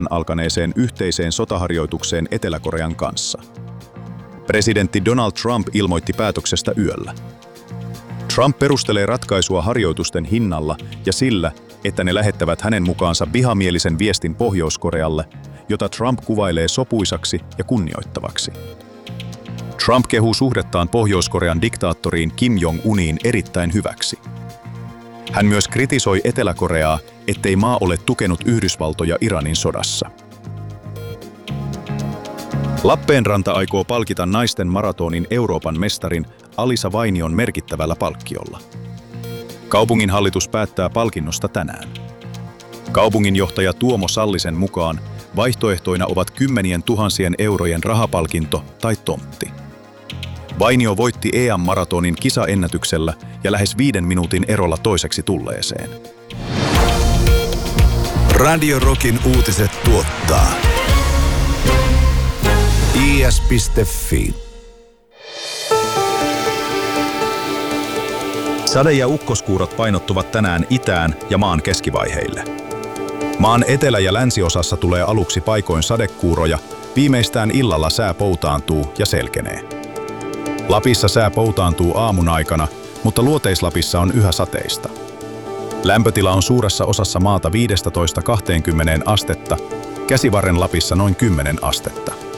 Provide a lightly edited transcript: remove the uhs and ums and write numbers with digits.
alkaneeseen yhteiseen sotaharjoitukseen Etelä-Korean kanssa. Presidentti Donald Trump ilmoitti päätöksestä yöllä. Trump perustelee ratkaisua harjoitusten hinnalla ja sillä, että ne lähettävät hänen mukaansa vihamielisen viestin Pohjois-Korealle, jota Trump kuvailee sopuisaksi ja kunnioittavaksi. Trump kehuu suhdettaan Pohjois-Korean diktaattoriin Kim Jong-uniin erittäin hyväksi. Hän myös kritisoi Etelä-Koreaa, ettei maa ole tukenut Yhdysvaltoja Iranin sodassa. Lappeenranta aikoo palkita naisten maratonin Euroopan mestarin Alisa Vainion merkittävällä palkkiolla. Kaupunginhallitus päättää palkinnosta tänään. Kaupunginjohtaja Tuomo Sallisen mukaan vaihtoehtoina ovat 10 000 eurojen rahapalkinto tai tontti. Vainio voitti EM-maratonin kisaennätyksellä ja lähes 5 minuutin erolla toiseksi tulleeseen. Radio Rockin uutiset tuottaa is.fi. Sade- ja ukkoskuurot painottuvat tänään itään ja maan keskivaiheille. Maan etelä- ja länsiosassa tulee aluksi paikoin sadekuuroja, viimeistään illalla sää poutaantuu ja selkenee. Lapissa sää poutaantuu aamun aikana, mutta Luoteis-Lapissa on yhä sateista. Lämpötila on suuressa osassa maata 15–20 astetta, Käsivarren Lapissa noin 10 astetta.